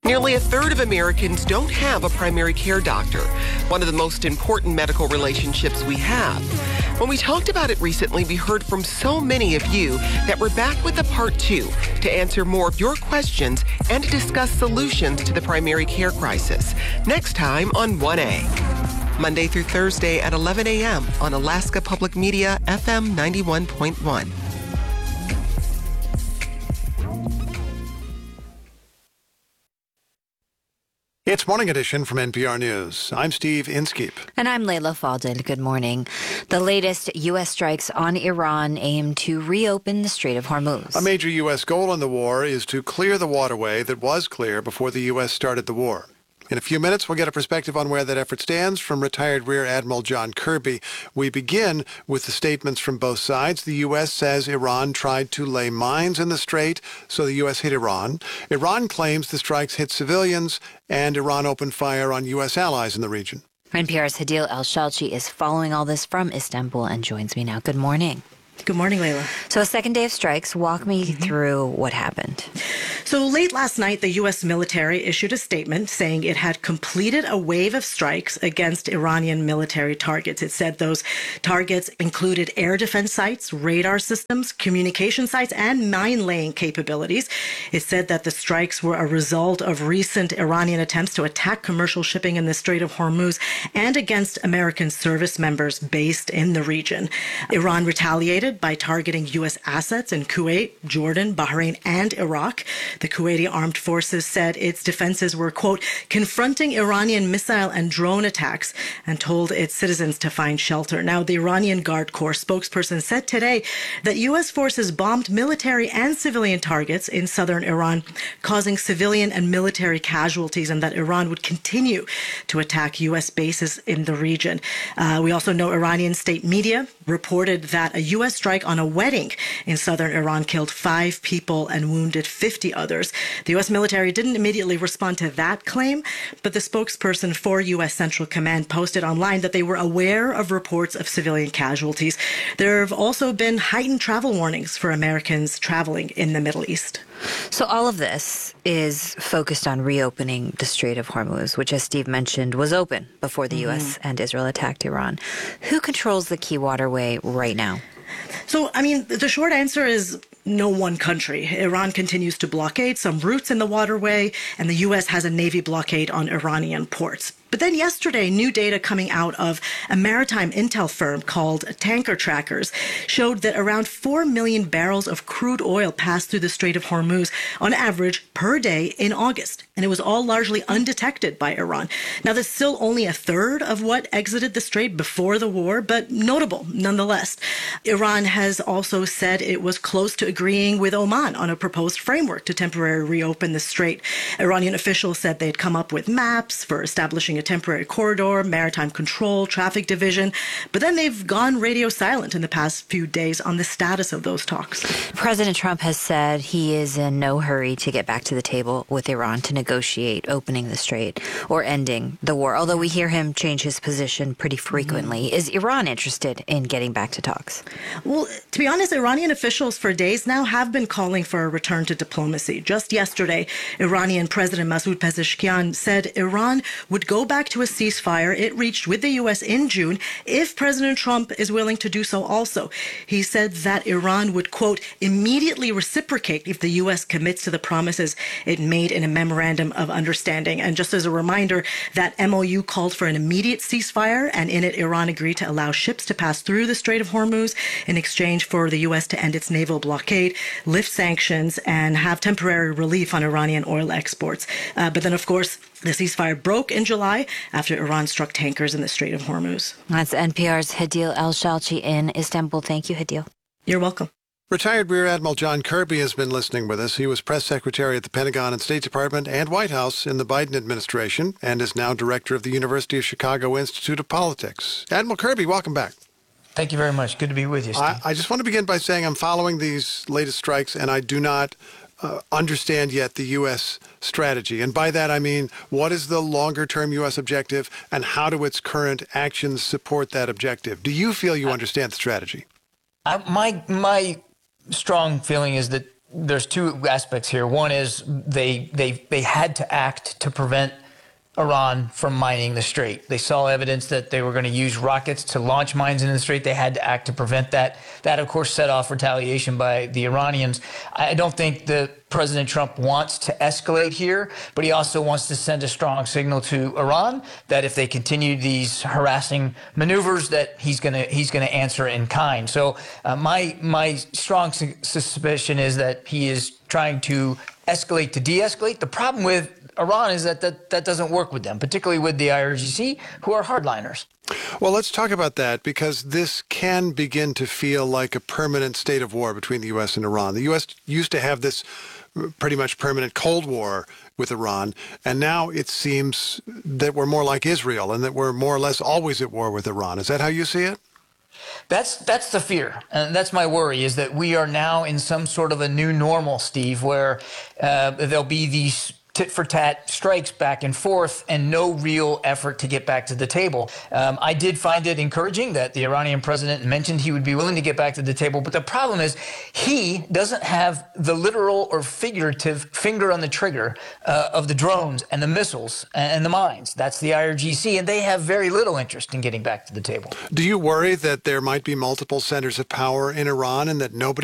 Nearly a third of Americans don't have a primary care doctor, one of the most important medical relationships we have. When we talked about it recently, we heard from so many of you that we're back with a part 2 to answer more of your questions and to discuss solutions to the primary care crisis. Next time on 1A. Monday through Thursday at 11 a.m. on Alaska Public Media, FM 91.1. It's Morning Edition from NPR News. I'm Steve Inskeep. And I'm Layla Faldin. Good morning. The latest U.S. strikes on Iran aim to reopen the Strait of Hormuz. A major U.S. goal in the war is to clear the waterway that was clear before the U.S. started the war. In a few minutes, we'll get a perspective on where that effort stands from retired Rear Admiral John Kirby. We begin with the statements from both sides. The U.S. says Iran tried to lay mines in the strait, so the U.S. hit Iran. Iran claims the strikes hit civilians, and Iran opened fire on U.S. allies in the region. NPR's Hadil El-Shalchi is following all this from Istanbul and joins me now. Good morning. Good morning, Layla. So a second day of strikes. Walk me through what happened. So late last night, the U.S. military issued a statement saying it had completed a wave of strikes against Iranian military targets. It said those targets included air defense sites, radar systems, communication sites, and mine-laying capabilities. It said that the strikes were a result of recent Iranian attempts to attack commercial shipping in the Strait of Hormuz and against American service members based in the region. Iran retaliated by targeting U.S. assets in Kuwait, Jordan, Bahrain, and Iraq. The Kuwaiti Armed Forces said its defenses were, quote, confronting Iranian missile and drone attacks and told its citizens to find shelter. Now, the Iranian Guard Corps spokesperson said today that U.S. forces bombed military and civilian targets in southern Iran, causing civilian and military casualties, and that Iran would continue to attack U.S. bases in the region. We also know Iranian state media reported that a U.S. strike on a wedding in southern Iran killed 5 people and wounded 50 others. The U.S. military didn't immediately respond to that claim, but the spokesperson for U.S. Central Command posted online that they were aware of reports of civilian casualties. There have also been heightened travel warnings for Americans traveling in the Middle East. So all of this is focused on reopening the Strait of Hormuz, which, as Steve mentioned, was open before the U.S. and Israel attacked Iran. Who controls the key waterway right now? So, the short answer is no one country. Iran continues to blockade some routes in the waterway, and the U.S. has a Navy blockade on Iranian ports. But then yesterday, new data coming out of a maritime intel firm called Tanker Trackers showed that around 4 million barrels of crude oil passed through the Strait of Hormuz on average per day in August. And it was all largely undetected by Iran. Now, that's still only a third of what exited the strait before the war, but notable nonetheless. Iran has also said it was close to agreeing with Oman on a proposed framework to temporarily reopen the strait. Iranian officials said they'd come up with maps for establishing a temporary corridor, maritime control, traffic division, but then they've gone radio silent in the past few days on the status of those talks. President Trump has said he is in no hurry to get back to the table with Iran to negotiate opening the strait or ending the war, although we hear him change his position pretty frequently. Is Iran interested in getting back to talks? Well, to be honest, Iranian officials for days now have been calling for a return to diplomacy. Just yesterday, Iranian President Masoud Pezeshkian said Iran would go back to a ceasefire it reached with the U.S. in June if President Trump is willing to do so also. He said that Iran would, quote, immediately reciprocate if the U.S. commits to the promises it made in a memorandum of understanding. And just as a reminder, that MOU called for an immediate ceasefire, and in it, Iran agreed to allow ships to pass through the Strait of Hormuz in exchange for the U.S. to end its naval blockade, lift sanctions, and have temporary relief on Iranian oil exports. But then, of course, the ceasefire broke in July after Iran struck tankers in the Strait of Hormuz. That's NPR's Hadil El-Shalchi in Istanbul. Thank you, Hadil. You're welcome. Retired Rear Admiral John Kirby has been listening with us. He was press secretary at the Pentagon and State Department and White House in the Biden administration and is now director of the University of Chicago Institute of Politics. Admiral Kirby, welcome back. Thank you very much. Good to be with you, Steve. I just want to begin by saying I'm following these latest strikes, and I do not understand yet the U.S. strategy. And by that, I mean, what is the longer-term U.S. objective, and how do its current actions support that objective? Do you feel you understand the strategy? My strong feeling is that there's two aspects here. One is they had to act to prevent Iran from mining the Strait. They saw evidence that they were going to use rockets to launch mines in the Strait. They had to act to prevent that. That, of course, set off retaliation by the Iranians. I don't think that President Trump wants to escalate here, but he also wants to send a strong signal to Iran that if they continue these harassing maneuvers, that he's going to answer in kind. So my strong suspicion is that he is trying to escalate to de-escalate. The problem with Iran is that doesn't work with them, particularly with the IRGC, who are hardliners. Well, let's talk about that, because this can begin to feel like a permanent state of war between the U.S. and Iran. The U.S. used to have this pretty much permanent Cold War with Iran, and now it seems that we're more like Israel and that we're more or less always at war with Iran. Is that how you see it? That's the fear, and that's my worry, is that we are now in some sort of a new normal, Steve, where there'll be these tit-for-tat strikes back and forth and no real effort to get back to the table. I did find it encouraging that the Iranian president mentioned he would be willing to get back to the table, but the problem is he doesn't have the literal or figurative finger on the trigger of the drones and the missiles and the mines. That's the IRGC, and they have very little interest in getting back to the table. Do you worry that there might be multiple centers of power in Iran and that nobody